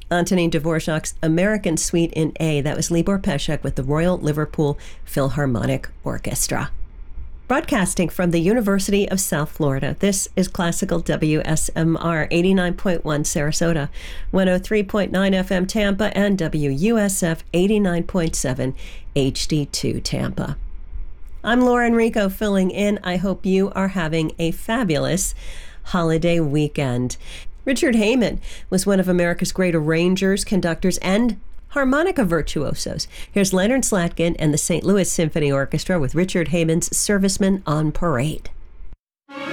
Antonin Dvorak's American Suite in A. That was Libor Pesek with the Royal Liverpool Philharmonic Orchestra. Broadcasting from the University of South Florida, this is Classical WSMR 89.1 Sarasota, 103.9 FM Tampa, and WUSF 89.7 HD2 Tampa. I'm Laura Enrico filling in. I hope you are having a fabulous holiday weekend. Richard Heyman was one of America's great arrangers, conductors, and harmonica virtuosos. Here's Leonard Slatkin and the St. Louis Symphony Orchestra with Richard Heyman's Servicemen on Parade.